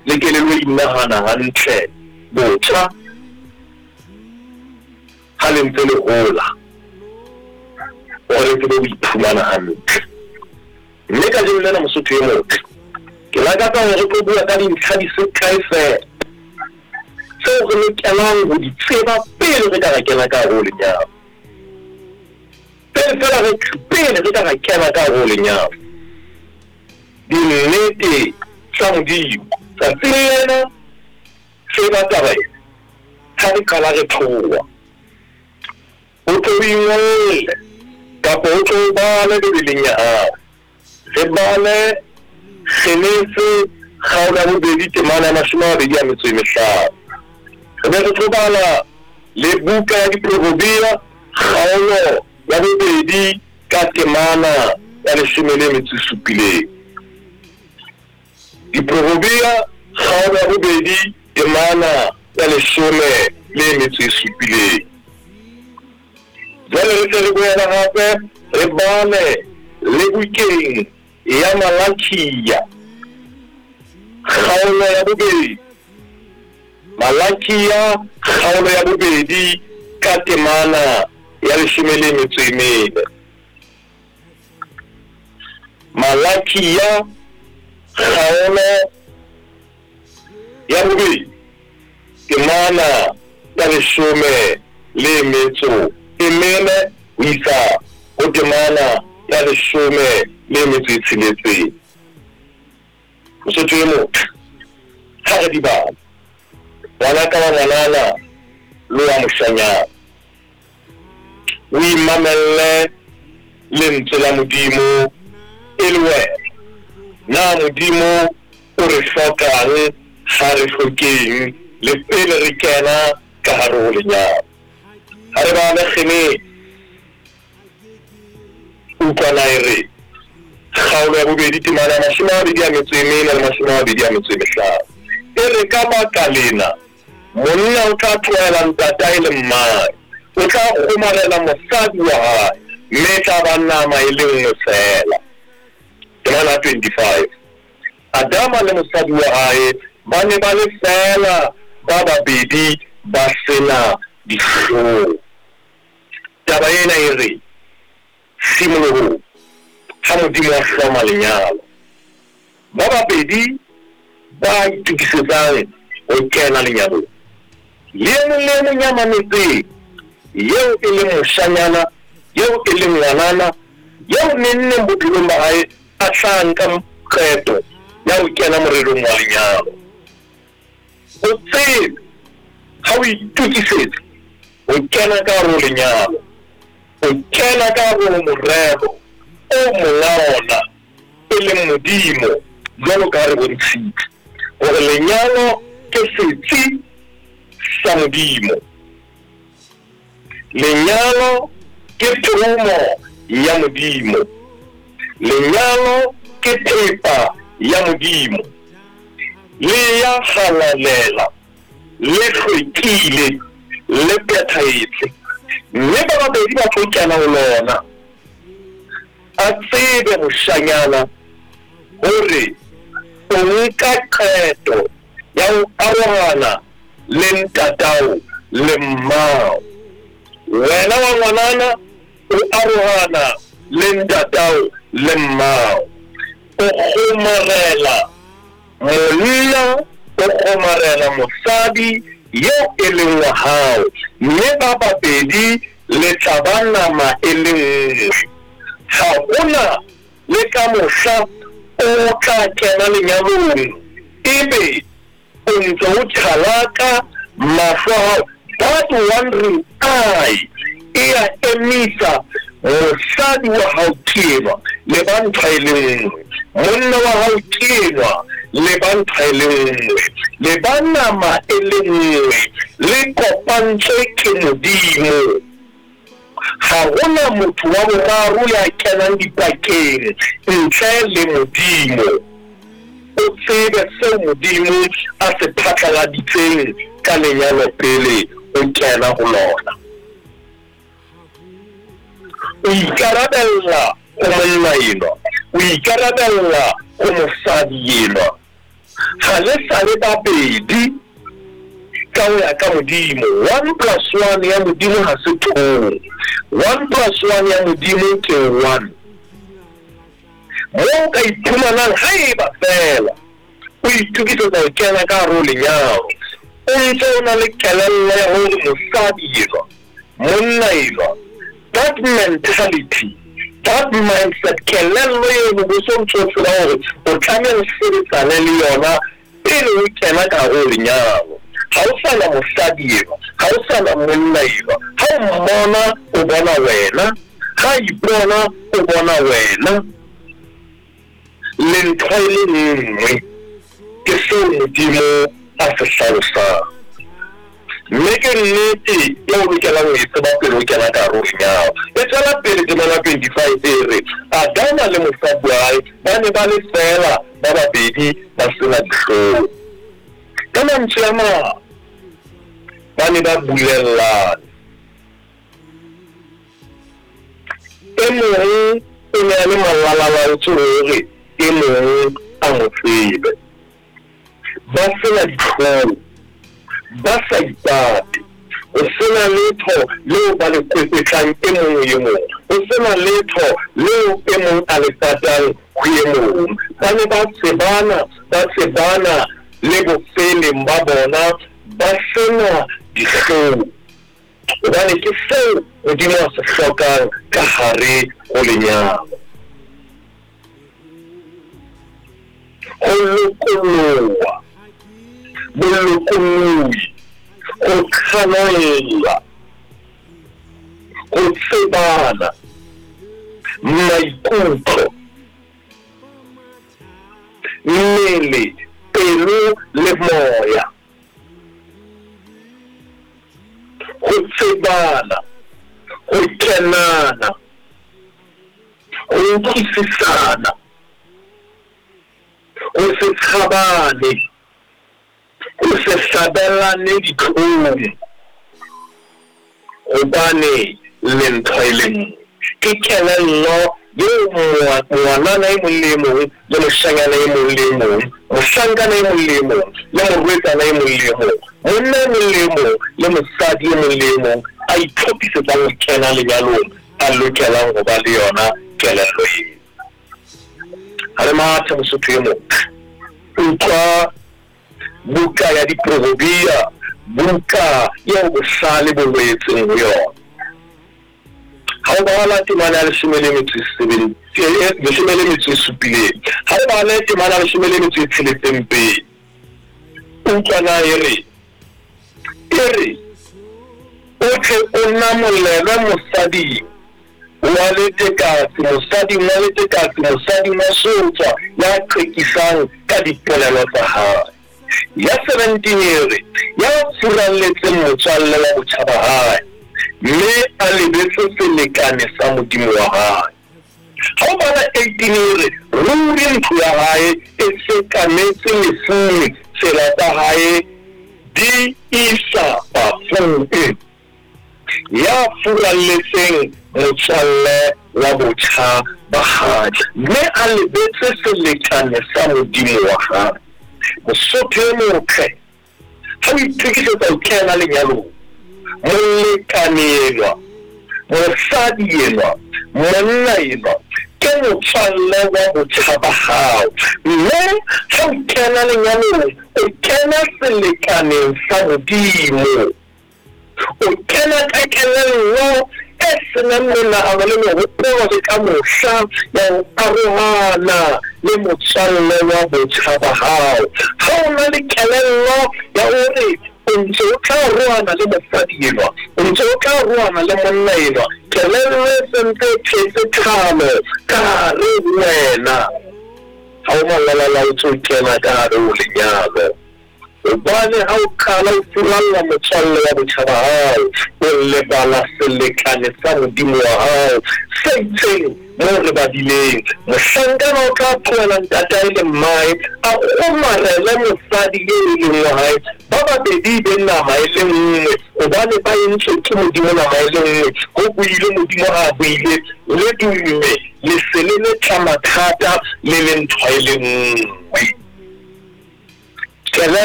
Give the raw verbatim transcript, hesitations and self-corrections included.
le kelello e inahana hantle botjha ha le ntse le hola hore ke be o iphumana hantle. Mme ka jeno lena Mosotho e motle ke lakatsa hore re tlo bua ka dintlha di se kae fela tseo re lokelang ho di tseba pele re ka ra kena ka hare ho lenyalo. Pele fela re pele re ka ra kena ka hare ho lenyalo. Dinnete tsa Modimo tsatsing lena se ba taba e ha re qala re thowa o tlo ingole kapa o tlo bala bebeleng ya hao. Re bale Genese kgaolo ya bobedi temana ya mashome a mabedi a metso e mehlano. Re be re tlo bala le buka ya Diprobia kgaolo ya bobedi ka temana ya leshome le metso e supileng. Diprobia kgaolo ya bobedi temana ya leshome le metso e supileng. Jwale re tle re boela hape re bale le bukeng ya Malakia kgaolo ya bobedi. Malakia kgaolo ya bobedi ka temana ya leshome le metso e mene. Malakia kgaolo ya bobedi temana ya leshome le metso e mene ho isa ho temana ya leshome le metso e tsheletseng. Mosotho e motle ha re di bala ngwanaka wa ngwanana le wa moshanyana o imamelle lentswe la Modimo e le wena. Na Modimo o re hlokang ha re hlokeng le pele re kena ka hare ho lenyalo. Ha re bala Genese utlwana e re kgaolo ya bobedi temana ya mashome a mabedi a metso e mene le mashome a mabedi a metso e mehlano. E re ka baka lena monna o tla tlohela ntatae le mmae, o tla kgomarela mosadi wa hae, mme tla ba nama e le nngwe fela. Temana twenty-five. Adama le mosadi wa hae ba ne ba le fela ba babedi ba sena dihloho. Taba ena e re tshimolohong ha Modimo a hloma lenyalo ba babedi ba itukisetsang ho kena lenyalong. Le mong le mong ya mametseng eo e leng moshanyana eo e leng ngwanana eo nenneng bophelong ba hae a tla nka qeto ya ho kena morerong wa lenyalo. O tsebe ha o itukisetsa ho kena ka hare ho lenyalo, o kena ka hare ho morero o monga ona e leng Modimo jwalo ka re bontshitse hore lenyalo ke setsi sa Modimo. Lenyalo ke thomo ya Modimo. Lenyalo ke thepa ya Modimo. Le ya halalela le hlwekile le phethahetse, mme ba babedi ba tlo kena ho lona. A tsebe moshanyana hore o nka qeto ya ho arohana le ntatao le mmao. Wena wa ngwanana o arohana le ntatao le mmao, o kgomarela monna, o kgomarela mosadi yo e leng wa hao, mme ba babedi le tla ba nama e le nngwe. Ha hona le ka mohla o tla kena lenyalong ebe o ntse o tjhalaka mahlo a hao that wondering eye e a emisa mosadi wa hao kenwa le ba ntho e le nngwe, monna wa hao kenwa le ba ntho e le nngwe, le ba nama e le nngwe, le kopantswe ke Modimo. Ha hona motho wa boraro ya kenang dipakeng ntle le Modimo. O tsebe seo Modimo a se phatlaladitseng ka lenyalo pele o kena ho lona. O ikarabella ho monna enwa, o ikarabella ho mosadi enwa. ha le sale babedi ka ho ya ka modimo. One plus one ya modimo ha se two. One plus one ya modimo ke one. Mo ka iphumana haeba fela o itukisa tsa kena ka ro lenyalo. O ntse o na le kelello ya ho mosadi eno, monna eno. That mentality, that mindset, kelello eno bo so tsotsola hore o tlamela ho sebetsana le yona pele o kena ka ro lenyalo. Ha o sa na mosadi eno, ha o sa na monna eno, ha o mmona o bona wena, ha ipona o bona wena. Le ntho e le nngwe ke seo modimo a se hlalosang. Mme ke nnete eo o lokelang ho e tseba pele o kena ka hare ho lenyalo. E tswela pele Temana twenty-five e re Adama le mosadi wa hae ba ne ba le fela ba babedi ba sena dihlooho. Ka mantswe a mang ba ne ba bulellana. E mong o ne a le malalalaotswe hore e mong a mo tsebe. Ba sena dihlooho, ba sa ipate. O sena letho leo ba le kwetletlang e mong e mong. O sena letho leo e mong a le patang ho e mong. Ba ne ba tsebana, ba tsebana le bofeleng ba bona, ba sena dihlooho. Hobane ke seo Modimo a se hlokang ka hare ho lenyalo. Ho lokoloha, bolokolohi, ho qhanolla, ho tsebana, maikutlo, mmele, pelo le moya. Ho tsebana, ho kenana, ho utlwisisana, ho se tshabane, ho se hlabellane ditlhong. Hobane le ntho e le nngwe ke kelello eo ngwanana e mong le mong le moshanyana e mong le mong, mohlankana e mong le mong le morwetsana e mong le mong, monna e mong le mong le mosadi e mong le mong a itlhophisetsang ho kena lenyalong a lokelang ho ba le yona kelello eo. Ha re matha Mosotho e mong. Utlwa buka ya Diprobia, buka ya bohlale bo boetseng ho yona. Ha o bala Temana leshome le metso e supileng, ha o bala Temana leshome le metso e tsheletseng pele, utlwana e re e re o tle o namolelwe mosading wa letekatsi, mosading wa letekatsi, mosading wa sotswa ya qekisang ka dipolelo tsa hae. Ya seventeen e re ya furalletseng motswalle wa botjhaba hae, mme a lebetse selekane sa modimo wa hae. Ha o bala eighteen e re ruri ntho ya hae e sekametse lefung, tsela tsa hae di isa bafung. Ya furalletseng motswalle wa botjhaba hae, mme a lebetse selekane sa modimo wa hae. Mosotho e motle ha o itukisetsa ho kena lenyalong, molekane enwa, mosadi enwa, monna enwa ke motswalle wa botjhaba hao. Mme ha o kena lenyalong o kena selekaneng sa modimo, o kena ka kelello e senang menahano le mehopolo le ka mohla ya ho arohana le motswalle wa botjhaba hao. Ha o na le kelello ya hore o ntse o tla arohana le mosadi enwa, o ntse o tla arohana le monna enwa, kelello e sentse e phetse tlhamo ka hare ho wena. Ha o malalalaotswe o kena ka hare ho lenyalo. Hobane ha o qala o furalla motswalle wa botjhaba hao, o lebala selekane sa modimo wa hao se itseng moo re badileng. Mohlankana o tla tlohela ntatae le mmae a kgomarele mosadi eo e leng wa hae, ba babedi be nama e le nngwe, hobane ba entswe ke modimo nama e le nngwe. Ho buile modimo a buile, le dumme le se le le tla mathata le le ntho e le nngwe. ke re